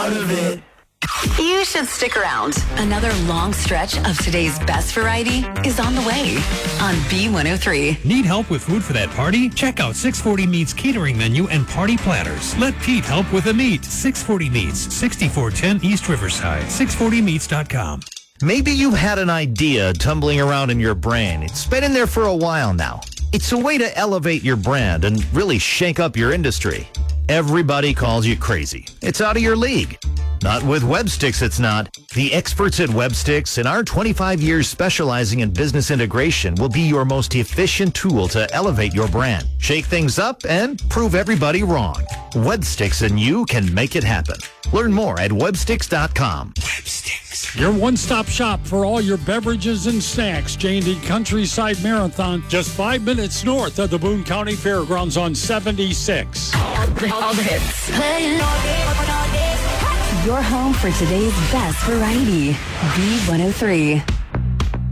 part of it. You should stick around. Another long stretch of today's best variety is on the way on B103. Need help with food for that party? Check out 640 Meats catering menu and party platters. Let Pete help with the meat. 640 Meats, 6410 East Riverside. 640meats.com. Maybe you've had an idea tumbling around in your brain. It's been in there for a while now. It's a way to elevate your brand and really shake up your industry. Everybody calls you crazy. It's out of your league. Not with WebSticks, it's not. The experts at WebSticks and our 25 years specializing in business integration will be your most efficient tool to elevate your brand, shake things up, and prove everybody wrong. WebSticks and you can make it happen. Learn more at websticks.com. WebSticks. Your one-stop shop for all your beverages and snacks. J&D Countryside Marathon, just 5 minutes north of the Boone County Fairgrounds on 76. All the hits. Your home for today's best variety. B103.